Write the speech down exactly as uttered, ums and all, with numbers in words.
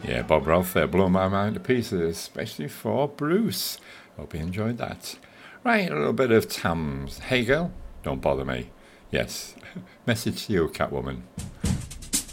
Yeah, Bob Roth there, blow my mind to pieces, especially for Bruce. Hope you enjoyed that. Right, a little bit of Tams. Hey girl, don't bother me. Yes, message to you, Catwoman.